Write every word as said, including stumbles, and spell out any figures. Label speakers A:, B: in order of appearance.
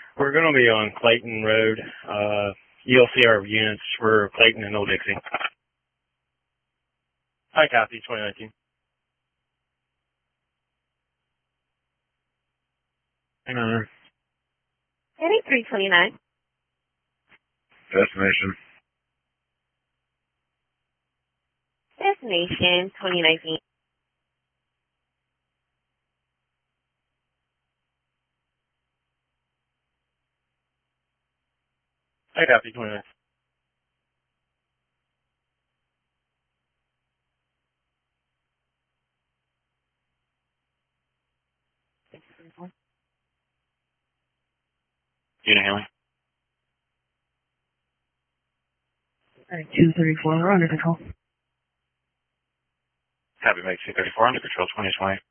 A: We're going to be on Clayton Road. Uh, you'll see our units for Clayton and Old Dixie. Hi, Kathy, twenty nineteen. Hang on.
B: eighty-three twenty-nine.
C: Destination.
B: Destination twenty nineteen.
A: Hi, Kathy, twenty nineteen. Unit Haley.
D: two thirty-four, we're under control.
A: Copy, make two thirty-four under control, twenty twenty.